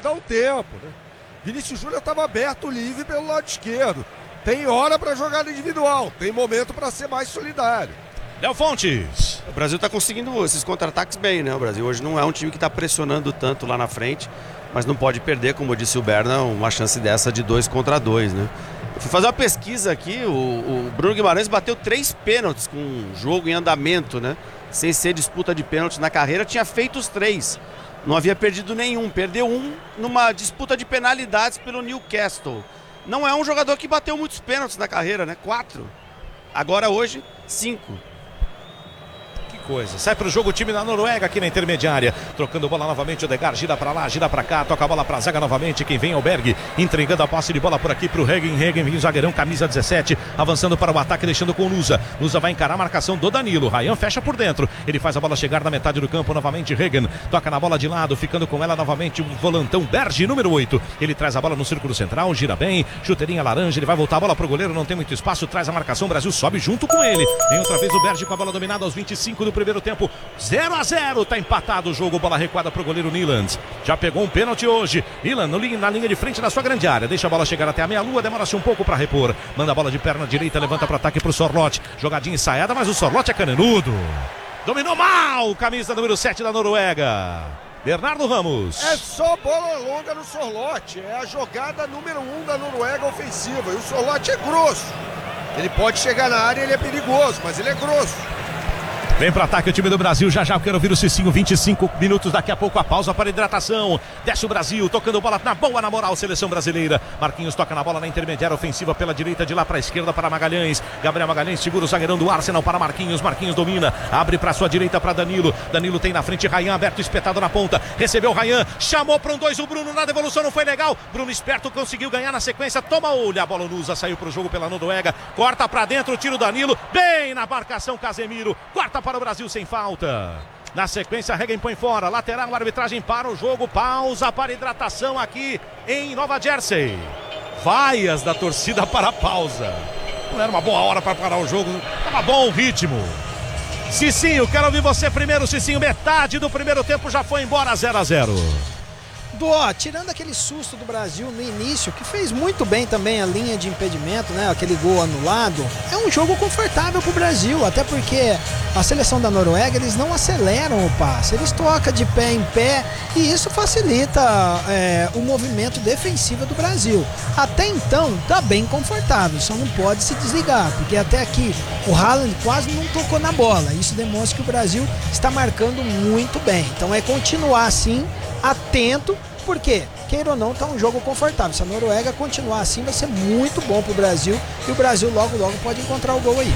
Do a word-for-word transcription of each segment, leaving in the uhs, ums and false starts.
dar um tempo, né? Vinícius Júnior estava aberto, livre pelo lado esquerdo. Tem hora para jogada individual, tem momento para ser mais solidário. Léo Fontes. O Brasil está conseguindo esses contra-ataques bem, né? O Brasil hoje não é um time que está pressionando tanto lá na frente, mas não pode perder, como disse o Berna, uma chance dessa de dois contra dois, né? Eu fui fazer uma pesquisa aqui, o, o Bruno Guimarães bateu três pênaltis com o jogo em andamento, né? Sem ser disputa de pênaltis na carreira, tinha feito os três. Não havia perdido nenhum, perdeu um numa disputa de penalidades pelo Newcastle. Não é um jogador que bateu muitos pênaltis na carreira, né? Quatro. Agora hoje, cinco. Coisa. Sai pro jogo o time da Noruega aqui na intermediária, trocando bola novamente, o Odegaard gira pra lá, gira pra cá, toca a bola pra zaga novamente, quem vem é o Berg, entregando a posse de bola por aqui pro Regen, Regen vem o zagueirão, camisa dezessete, avançando para o ataque, deixando com o Nusa, Nusa vai encarar a marcação do Danilo, Ryan fecha por dentro, ele faz a bola chegar na metade do campo, novamente Regen, toca na bola de lado, ficando com ela novamente o volantão Berg, número oito, ele traz a bola no círculo central, gira bem, chuteirinha laranja, ele vai voltar a bola pro goleiro, não tem muito espaço, traz a marcação, o Brasil sobe junto com ele, vem outra vez o Berg com a bola dominada aos vinte e cinco do primeiro tempo, zero a zero, tá empatado o jogo, bola recuada pro goleiro Nyland, já pegou um pênalti hoje, Nyland na linha de frente da sua grande área, deixa a bola chegar até a meia-lua, demora-se um pouco para repor, manda a bola de perna direita, levanta para ataque pro Sorloth, jogadinha ensaiada, mas o Sorloth é caneludo, dominou mal, camisa número sete da Noruega, Bernardo Ramos. É só bola longa no Sorloth, é a jogada número um da Noruega ofensiva, e o Sorloth é grosso, ele pode chegar na área, ele é perigoso, mas ele é grosso. Vem para ataque o time do Brasil, já já eu quero ouvir o Cicinho, vinte e cinco minutos, daqui a pouco a pausa para hidratação, desce o Brasil, tocando bola na boa, na moral, seleção brasileira, Marquinhos toca na bola na intermediária ofensiva pela direita, de lá para a esquerda para Magalhães, Gabriel Magalhães segura o zagueirão do Arsenal para Marquinhos, Marquinhos domina, abre para sua direita para Danilo, Danilo tem na frente Ryan aberto, espetado na ponta, recebeu o Ryan, chamou para um dois, o Bruno na devolução não foi legal, Bruno esperto conseguiu ganhar na sequência, toma olho, a bola Nusa saiu para o jogo pela Noruega, corta para dentro, tira o Danilo, bem na marcação Casemiro, corta para o Brasil sem falta. Na sequência, Regen põe fora, lateral, arbitragem para o jogo, pausa para hidratação aqui em Nova Jersey. Vaias da torcida para a pausa. Não era uma boa hora para parar o jogo, estava bom o ritmo. Cicinho, quero ouvir você primeiro, Cicinho, metade do primeiro tempo já foi embora, zero a zero. Dó, tirando aquele susto do Brasil no início, que fez muito bem também a linha de impedimento, né? Aquele gol anulado, é um jogo confortável pro Brasil, até porque a seleção da Noruega, eles não aceleram o passe, eles tocam de pé em pé e isso facilita é, o movimento defensivo do Brasil. Até então, tá bem confortável, só não pode se desligar, porque até aqui o Haaland quase não tocou na bola, isso demonstra que o Brasil está marcando muito bem. Então é continuar assim, atento, porque, queira ou não, tá um jogo confortável. Se a Noruega continuar assim, vai ser muito bom pro Brasil e o Brasil logo, logo pode encontrar o gol aí.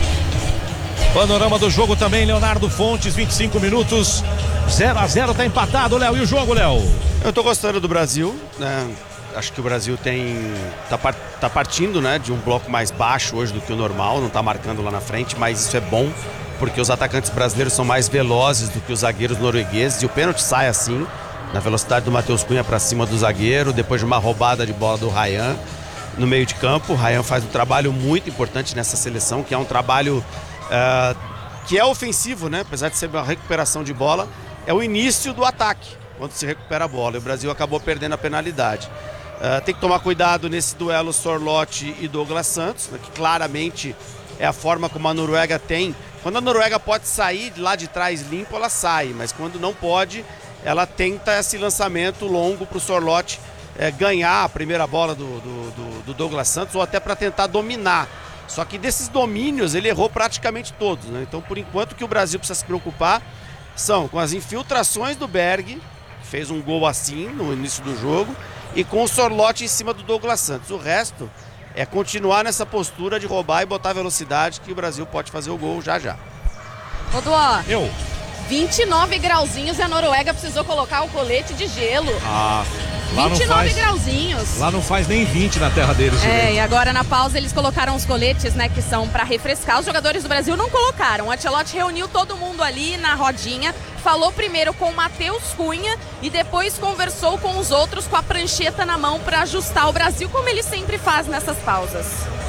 Panorama do jogo também, Leonardo Fontes, vinte e cinco minutos, zero a zero, tá empatado, Léo. E o jogo, Léo? Eu tô gostando do Brasil, né? Acho que o Brasil tem tá, tá partindo, né, de um bloco mais baixo hoje do que o normal, não tá marcando lá na frente, mas isso é bom, porque os atacantes brasileiros são mais velozes do que os zagueiros noruegueses e o pênalti sai assim, na velocidade do Matheus Cunha para cima do zagueiro, depois de uma roubada de bola do Ryan no meio de campo. O Ryan faz um trabalho muito importante nessa seleção, que é um trabalho uh, que é ofensivo, né? Apesar de ser uma recuperação de bola, é o início do ataque, quando se recupera a bola. E o Brasil acabou perdendo a penalidade. Uh, tem que tomar cuidado nesse duelo Sorloth e Douglas Santos, né, que claramente é a forma como a Noruega tem. Quando a Noruega pode sair lá de trás limpo, ela sai, mas quando não pode, ela tenta esse lançamento longo para o Sorloth é, ganhar a primeira bola do, do, do, do Douglas Santos, ou até para tentar dominar. Só que desses domínios ele errou praticamente todos, né? Então, por enquanto, o que o Brasil precisa se preocupar são com as infiltrações do Berg, que fez um gol assim no início do jogo, e com o Sorloth em cima do Douglas Santos. O resto é continuar nessa postura de roubar e botar velocidade, que o Brasil pode fazer o gol já já. Ô, Duó. Eu. vinte e nove grauzinhos e a Noruega precisou colocar o colete de gelo. Ah, lá vinte e nove não faz, grauzinhos. Lá não faz nem vinte na terra deles. É, né? e agora na pausa eles colocaram os coletes, né, que são para refrescar. Os jogadores do Brasil não colocaram. O Ancelotti reuniu todo mundo ali na rodinha, falou primeiro com o Matheus Cunha e depois conversou com os outros com a prancheta na mão para ajustar o Brasil, como ele sempre faz nessas pausas.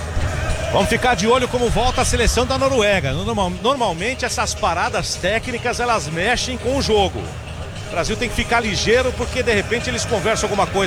Vamos ficar de olho como volta a seleção da Noruega. Normal, normalmente essas paradas técnicas elas mexem com o jogo. O Brasil tem que ficar ligeiro porque de repente eles conversam alguma coisa